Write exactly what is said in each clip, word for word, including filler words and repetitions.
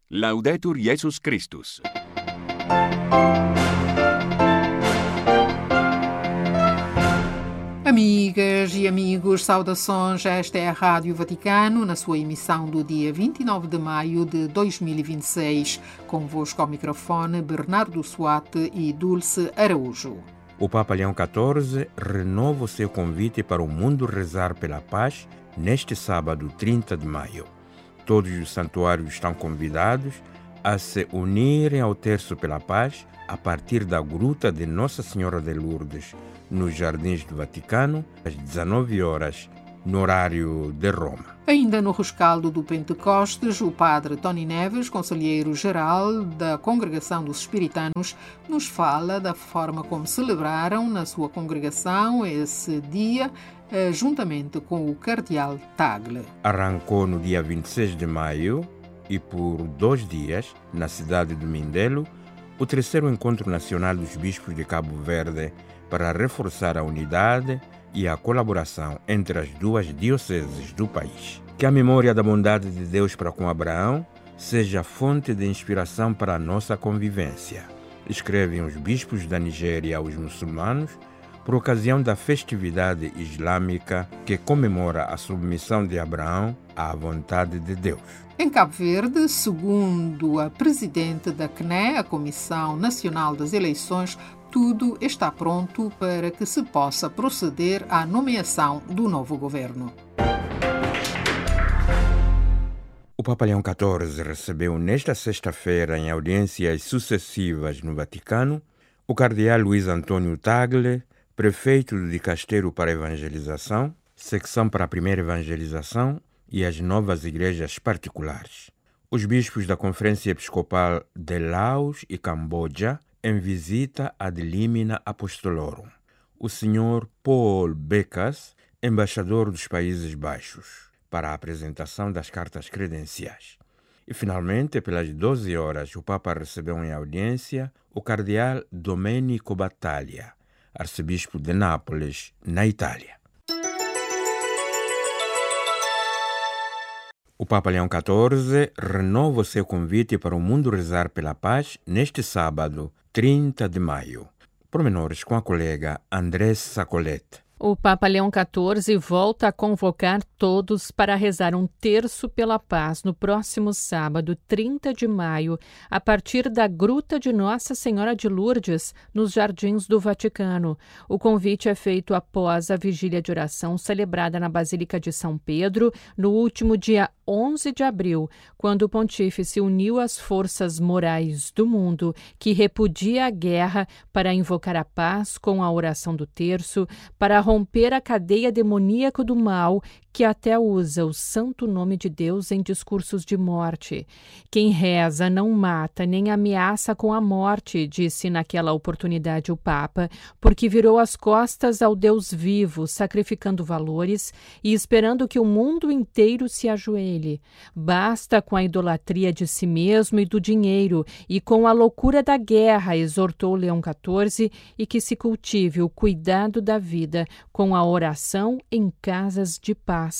Laudetur Jesus Christus. Amigas e amigos, saudações. Esta é a Rádio Vaticano, na sua emissão do dia vinte e nove de maio de dois mil e vinte e seis. Convosco ao microfone, Bernardo Suate e Dulce Araújo. O Papa Leão catorze renova o seu convite para o mundo rezar pela paz neste sábado, trinta de maio. Todos os santuários estão convidados a se unirem ao Terço pela Paz a partir da Gruta de Nossa Senhora de Lourdes, nos Jardins do Vaticano, às dezenove horas, no horário de Roma. Ainda no rescaldo do Pentecostes, o padre Tony Neves, conselheiro-geral da Congregação dos Espiritanos, nos fala da forma como celebraram na sua congregação esse dia, juntamente com o cardeal Tagle. Arrancou no dia vinte e seis de maio e por dois dias, na cidade de Mindelo, o terceiro Encontro Nacional dos Bispos de Cabo Verde para reforçar a unidade e a colaboração entre as duas dioceses do país. Que a memória da bondade de Deus para com Abraão seja fonte de inspiração para a nossa convivência, escrevem os bispos da Nigéria aos muçulmanos por ocasião da festividade islâmica que comemora a submissão de Abraão à vontade de Deus. Em Cabo Verde, segundo a presidente da C N E, a Comissão Nacional das Eleições, tudo está pronto para que se possa proceder à nomeação do novo governo. O Papa Leão catorze recebeu nesta sexta-feira, em audiências sucessivas no Vaticano, o cardeal Luiz Antônio Tagle, prefeito do Dicasteiro para a Evangelização, secção para a Primeira Evangelização e as novas igrejas particulares. Os bispos da Conferência Episcopal de Laos e Camboja em visita ad limina apostolorum. O senhor Paul Becas, embaixador dos Países Baixos, para a apresentação das cartas credenciais. E, finalmente, pelas doze horas, o Papa recebeu em audiência o cardeal Domenico Battaglia, arcebispo de Nápoles, na Itália. O Papa Leão catorze renova o seu convite para o mundo rezar pela paz neste sábado, trinta de maio. Pormenores com a colega Andrés Sacolete. O Papa Leão catorze volta a convocar todos para rezar um terço pela paz no próximo sábado, trinta de maio, a partir da Gruta de Nossa Senhora de Lourdes, nos Jardins do Vaticano. O convite é feito após a vigília de oração celebrada na Basílica de São Pedro, no último dia onze de abril, quando o pontífice uniu as forças morais do mundo que repudia a guerra para invocar a paz com a oração do terço, para romper a cadeia demoníaca do mal que até usa o santo nome de Deus em discursos de morte. Quem reza não mata nem ameaça com a morte, disse naquela oportunidade o Papa, porque virou as costas ao Deus vivo, sacrificando valores e esperando que o mundo inteiro se ajoelhe. Basta com a idolatria de si mesmo e do dinheiro e com a loucura da guerra, exortou Leão catorze, e que se cultive o cuidado da vida com a oração em casas de paz.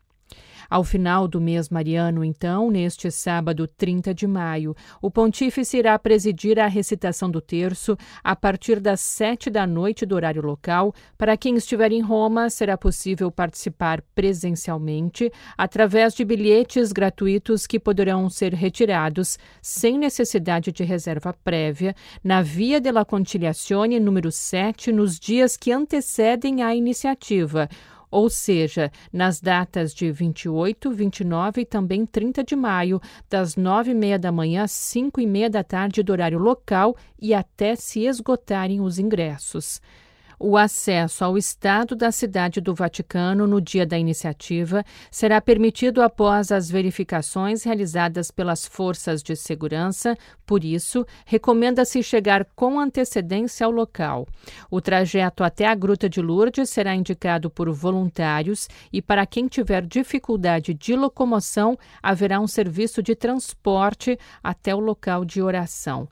Ao final do mês mariano, então, neste sábado, trinta de maio, o pontífice irá presidir a recitação do terço a partir das sete da noite do horário local. Para quem estiver em Roma, será possível participar presencialmente através de bilhetes gratuitos que poderão ser retirados sem necessidade de reserva prévia na Via della Conciliazione número sete nos dias que antecedem a iniciativa, ou seja, nas datas de vinte e oito, vinte e nove e também trinta de maio, das nove e meia da manhã às cinco e meia da tarde do horário local e até se esgotarem os ingressos. O acesso ao estado da cidade do Vaticano no dia da iniciativa será permitido após as verificações realizadas pelas forças de segurança. Por isso, recomenda-se chegar com antecedência ao local. O trajeto até a Gruta de Lourdes será indicado por voluntários e, para quem tiver dificuldade de locomoção, haverá um serviço de transporte até o local de oração.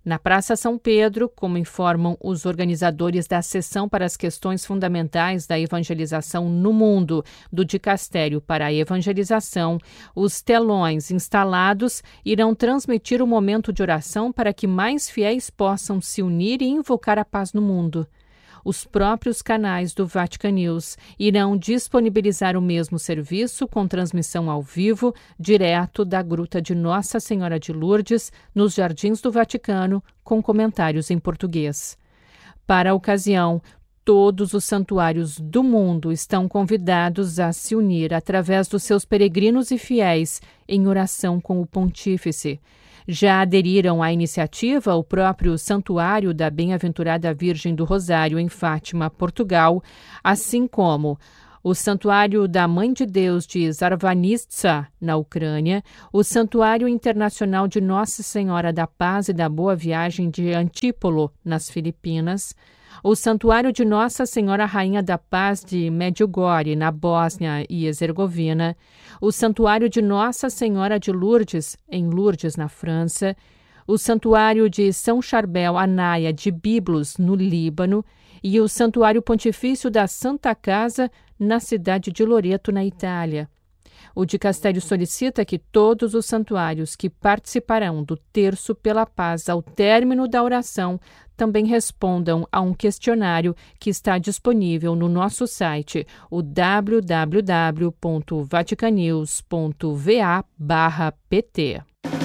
Na Praça São Pedro, como informam os organizadores da Sessão para as Questões Fundamentais da Evangelização no Mundo do Dicastério para a Evangelização, os telões instalados irão transmitir o momento de oração para que mais fiéis possam se unir e invocar a paz no mundo. Os próprios canais do Vatican News irão disponibilizar o mesmo serviço com transmissão ao vivo, direto da Gruta de Nossa Senhora de Lourdes, nos Jardins do Vaticano, com comentários em português. Para a ocasião, todos os santuários do mundo estão convidados a se unir através dos seus peregrinos e fiéis em oração com o Pontífice. Já aderiram à iniciativa o próprio Santuário da Bem-aventurada Virgem do Rosário em Fátima, Portugal, assim como o Santuário da Mãe de Deus de Zarvanitsa, na Ucrânia, o Santuário Internacional de Nossa Senhora da Paz e da Boa Viagem de Antípolo, nas Filipinas, o Santuário de Nossa Senhora Rainha da Paz de Medjugorje, na Bósnia e Herzegovina, o Santuário de Nossa Senhora de Lourdes, em Lourdes, na França, o Santuário de São Charbel Anaia de Biblos, no Líbano, e o Santuário Pontifício da Santa Casa, na cidade de Loreto, na Itália. O dicastério solicita que todos os santuários que participarão do Terço pela Paz ao término da oração também respondam a um questionário que está disponível no nosso site, o w w w ponto vaticanews ponto v a barra p t.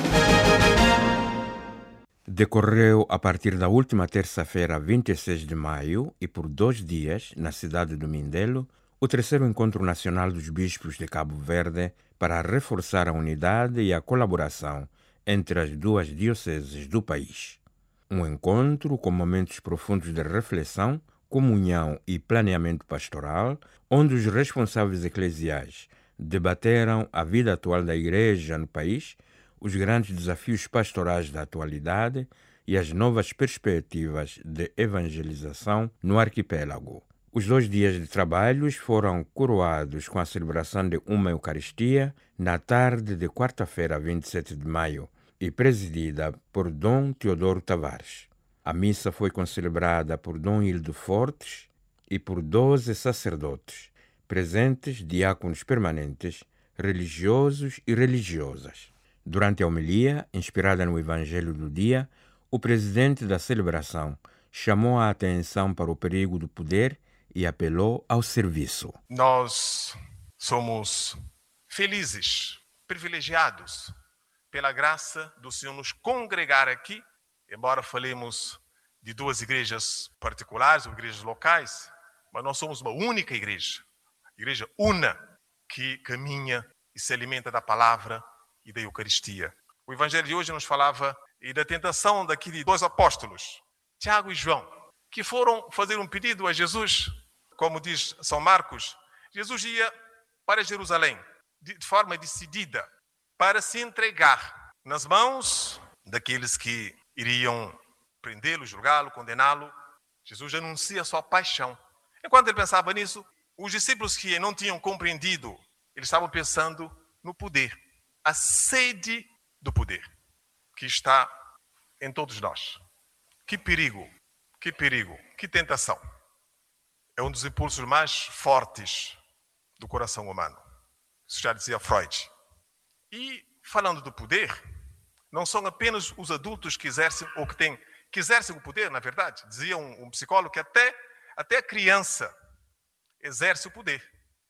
Decorreu a partir da última terça-feira, vinte e seis de maio, e por dois dias, na cidade do Mindelo, o terceiro Encontro Nacional dos Bispos de Cabo Verde para reforçar a unidade e a colaboração entre as duas dioceses do país. Um encontro com momentos profundos de reflexão, comunhão e planeamento pastoral, onde os responsáveis eclesiais debateram a vida atual da Igreja no país, os grandes desafios pastorais da atualidade e as novas perspectivas de evangelização no arquipélago. Os dois dias de trabalhos foram coroados com a celebração de uma Eucaristia na tarde de quarta-feira, vinte e sete de maio, e presidida por Dom Teodoro Tavares. A missa foi concelebrada por Dom Hildo Fortes e por doze sacerdotes, presentes diáconos permanentes, religiosos e religiosas. Durante a homilia, inspirada no Evangelho do dia, o presidente da celebração chamou a atenção para o perigo do poder e apelou ao serviço. Nós somos felizes, privilegiados pela graça do Senhor nos congregar aqui, embora falemos de duas igrejas particulares ou igrejas locais, mas nós somos uma única igreja, igreja una, que caminha e se alimenta da palavra e da Eucaristia. O Evangelho de hoje nos falava e da tentação daqui de dois apóstolos, Tiago e João, que foram fazer um pedido a Jesus. Como diz São Marcos, Jesus ia para Jerusalém de forma decidida para se entregar nas mãos daqueles que iriam prendê-lo, julgá-lo, condená-lo. Jesus anuncia a sua paixão. Enquanto ele pensava nisso, os discípulos que não tinham compreendido, eles estavam pensando no poder, a sede do poder que está em todos nós. Que perigo, que perigo, que tentação. É um dos impulsos mais fortes do coração humano. Isso já dizia Freud. E, falando do poder, não são apenas os adultos que exercem, ou que têm, que exercem o poder, na verdade. Dizia um, um psicólogo que até, até a criança exerce o poder.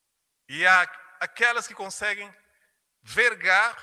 E há aquelas que conseguem vergar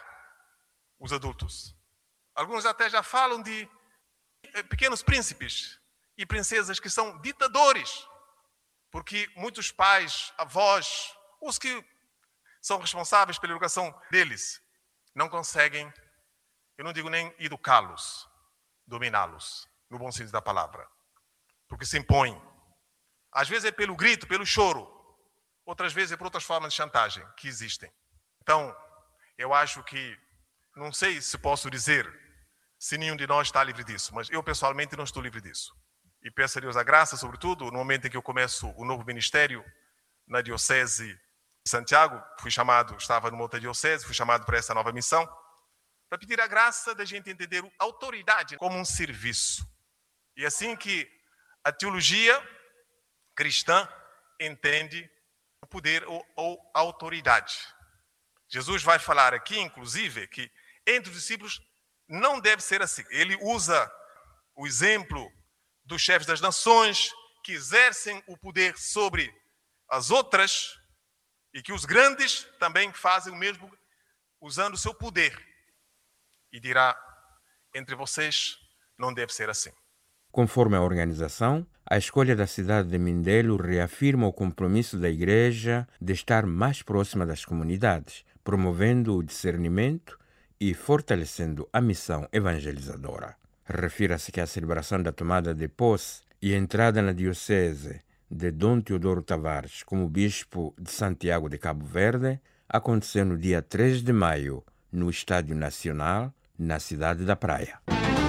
os adultos. Alguns até já falam de pequenos príncipes e princesas que são ditadores. Porque muitos pais, avós, os que são responsáveis pela educação deles, não conseguem, eu não digo nem educá-los, dominá-los, no bom sentido da palavra. Porque se impõem. Às vezes é pelo grito, pelo choro. Outras vezes é por outras formas de chantagem que existem. Então, eu acho que, não sei se posso dizer se nenhum de nós está livre disso, mas eu pessoalmente não estou livre disso. E peço a Deus a graça, sobretudo, no momento em que eu começo o novo ministério na Diocese de Santiago, fui chamado, estava numa outra diocese, fui chamado para essa nova missão, para pedir a graça da gente entender a autoridade como um serviço. E assim que a teologia cristã entende o poder ou, ou a autoridade. Jesus vai falar aqui, inclusive, que entre os discípulos não deve ser assim. Ele usa o exemplo dos chefes das nações que exercem o poder sobre as outras e que os grandes também fazem o mesmo usando o seu poder. E dirá, entre vocês não deve ser assim. Conforme a organização, a escolha da cidade de Mindelo reafirma o compromisso da Igreja de estar mais próxima das comunidades, promovendo o discernimento e fortalecendo a missão evangelizadora. Refira-se que a celebração da tomada de posse e entrada na diocese de Dom Teodoro Tavares como bispo de Santiago de Cabo Verde aconteceu no dia três de maio, no Estádio Nacional, na cidade da Praia.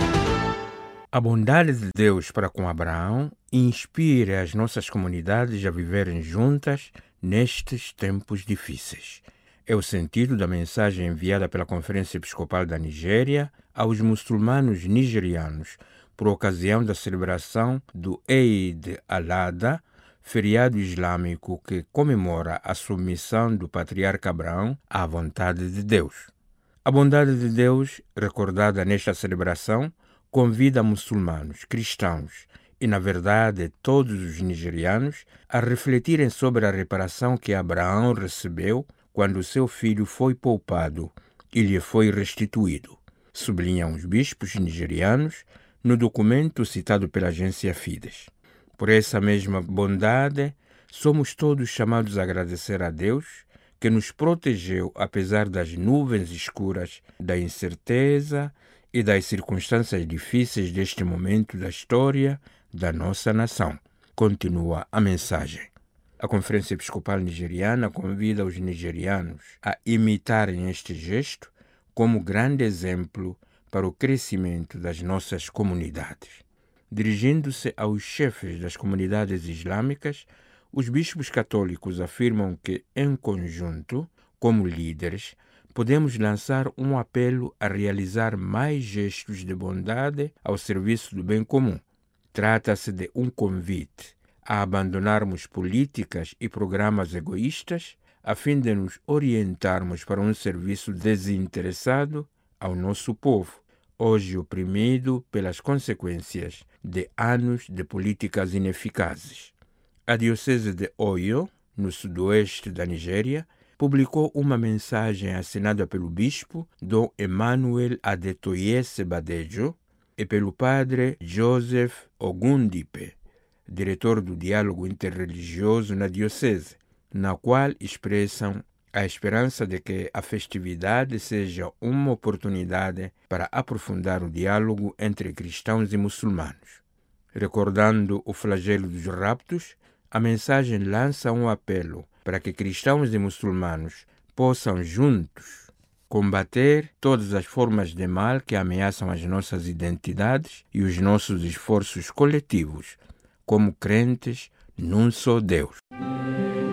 A bondade de Deus para com Abraão inspira as nossas comunidades a viverem juntas nestes tempos difíceis. É o sentido da mensagem enviada pela Conferência Episcopal da Nigéria aos muçulmanos nigerianos por ocasião da celebração do Eid al-Adha, feriado islâmico que comemora a submissão do patriarca Abraão à vontade de Deus. A bondade de Deus, recordada nesta celebração, convida muçulmanos, cristãos e, na verdade, todos os nigerianos a refletirem sobre a reparação que Abraão recebeu quando seu filho foi poupado e lhe foi restituído, sublinham os bispos nigerianos no documento citado pela agência Fides. Por essa mesma bondade, somos todos chamados a agradecer a Deus que nos protegeu apesar das nuvens escuras, da incerteza e das circunstâncias difíceis deste momento da história da nossa nação. Continua a mensagem. A Conferência Episcopal Nigeriana convida os nigerianos a imitarem este gesto como grande exemplo para o crescimento das nossas comunidades. Dirigindo-se aos chefes das comunidades islâmicas, os bispos católicos afirmam que, em conjunto, como líderes, podemos lançar um apelo a realizar mais gestos de bondade ao serviço do bem comum. Trata-se de um convite a abandonarmos políticas e programas egoístas a fim de nos orientarmos para um serviço desinteressado ao nosso povo, hoje oprimido pelas consequências de anos de políticas ineficazes. A Diocese de Oyo, no sudoeste da Nigéria, publicou uma mensagem assinada pelo bispo Dom Emmanuel Adetoye Badejo e pelo padre Joseph Ogundipe, diretor do diálogo interreligioso na diocese, na qual expressam a esperança de que a festividade seja uma oportunidade para aprofundar o diálogo entre cristãos e muçulmanos. Recordando o flagelo dos raptos, a mensagem lança um apelo para que cristãos e muçulmanos possam juntos combater todas as formas de mal que ameaçam as nossas identidades e os nossos esforços coletivos, como crentes num só Deus.